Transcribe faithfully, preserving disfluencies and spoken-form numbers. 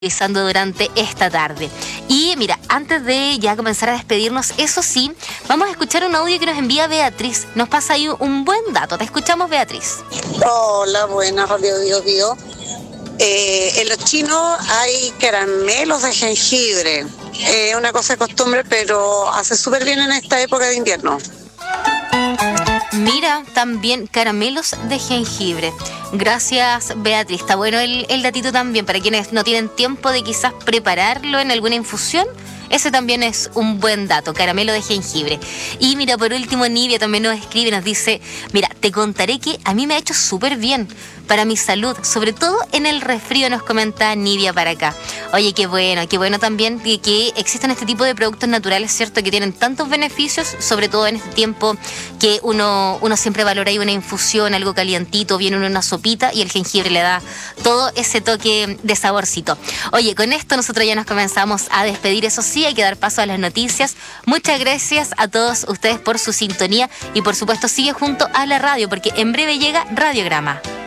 realizando durante esta tarde. Y mira, antes de ya comenzar a despedirnos, eso sí, vamos a escuchar un audio que nos envía Beatriz. Nos pasa ahí un buen dato. Te escuchamos, Beatriz. Hola, buenas, Radio Bio Bio. Eh, en los chinos hay caramelos de jengibre. Es eh, una cosa de costumbre, pero hace súper bien en esta época de invierno. Mira, también caramelos de jengibre. Gracias, Beatriz. Está bueno el, el datito también para quienes no tienen tiempo de quizás prepararlo en alguna infusión. Ese también es un buen dato, caramelo de jengibre. Y mira, por último, Nivia también nos escribe, nos dice, mira, te contaré que a mí me ha hecho súper bien para mi salud, sobre todo en el resfrío, nos comenta Nivia para acá. Oye, qué bueno, qué bueno también que, que existan este tipo de productos naturales, ¿cierto? Que tienen tantos beneficios, sobre todo en este tiempo que uno, uno siempre valora ahí una infusión, algo calientito, viene una sopita y el jengibre le da todo ese toque de saborcito. Oye, con esto nosotros ya nos comenzamos a despedir, eso sí, hay que dar paso a las noticias. Muchas gracias a todos ustedes por su sintonía y por supuesto sigue junto a la radio porque en breve llega Radiograma.